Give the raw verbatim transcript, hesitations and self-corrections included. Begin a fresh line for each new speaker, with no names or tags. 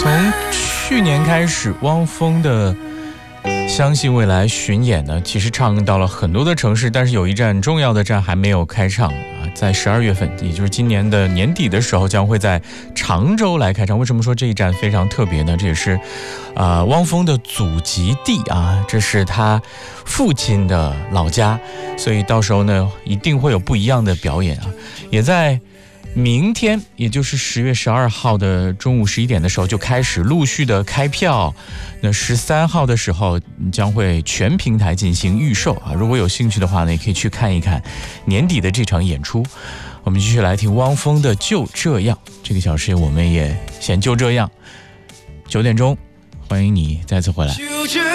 从去年开始，汪峰的相信未来巡演呢，其实唱到了很多的城市，但是有一站重要的站还没有开唱啊，在十二月份，也就是今年的年底的时候，将会在常州来开唱。为什么说这一站非常特别呢？这也是啊、呃、汪峰的祖籍地啊，这是他父亲的老家，所以到时候呢，一定会有不一样的表演啊，也在明天，也就是十月十二号的中午十一点的时候就开始陆续的开票。那十三号的时候将会全平台进行预售啊，如果有兴趣的话呢，也可以去看一看年底的这场演出。我们继续来听汪峰的《就这样》，这个小时我们也先就这样。九点钟，欢迎你再次回来。